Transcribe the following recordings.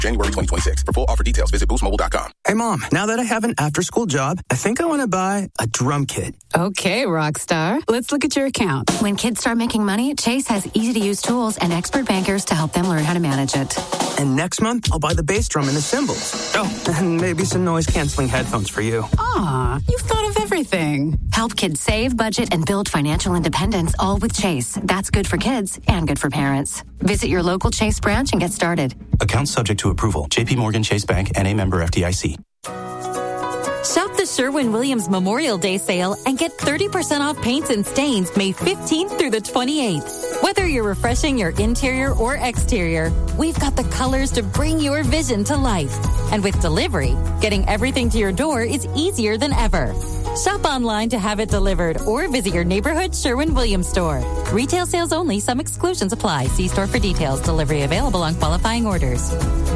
January 2026. For full offer details, visit boostmobile.com. Hey, Mom, now that I have an after-school job, I think I want to buy a drum kit. Okay, Rockstar. Let's look at your account. When kids start making money, Chase has easy-to-use tools and expert bankers to help them learn how to manage it. And next month, I'll buy the bass drum and the cymbals. Oh, and maybe some noise-canceling headphones for you. Aw, you've thought of everything. Help kids save, budget, and build financial independence, all with Chase. That's good for kids and good for parents. Visit your local Chase branch and get started. Account subject to approval. J.P. Morgan Chase Bank, N.A. member FDIC. Shop the Sherwin-Williams Memorial Day sale and get 30% off paints and stains May 15th through the 28th. Whether you're refreshing your interior or exterior, we've got the colors to bring your vision to life. And with delivery, getting everything to your door is easier than ever. Shop online to have it delivered or visit your neighborhood Sherwin-Williams store. Retail sales only. Some exclusions apply. See store for details. Delivery available on qualifying orders.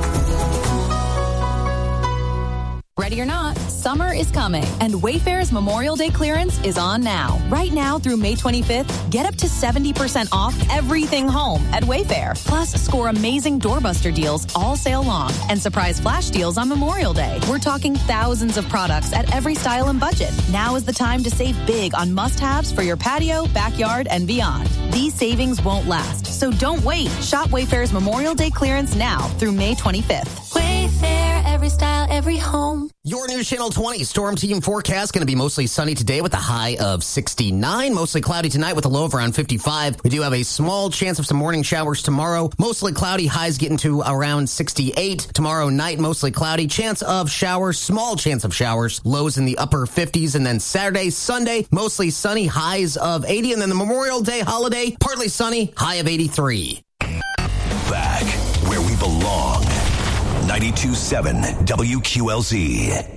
Ready or not, summer is coming, and Wayfair's Memorial Day clearance is on now. Right now through May 25th, get up to 70% off everything home at Wayfair. Plus, score amazing doorbuster deals all sale long and surprise flash deals on Memorial Day. We're talking thousands of products at every style and budget. Now is the time to save big on must-haves for your patio, backyard, and beyond. These savings won't last, so don't wait. Shop Wayfair's Memorial Day clearance now through May 25th. Wayfair, every style, every home. Your News Channel 20 Storm Team forecast going to be mostly sunny today with a high of 69. Mostly cloudy tonight with a low of around 55. We do have a small chance of some morning showers tomorrow. Mostly cloudy, highs getting to around 68. Tomorrow night, mostly cloudy, chance of showers, small chance of showers, lows in the upper 50s. And then Saturday, Sunday, mostly sunny, highs of 80. And then the Memorial Day holiday, partly sunny, high of 83. Back where we belong. 92.7 WQLZ.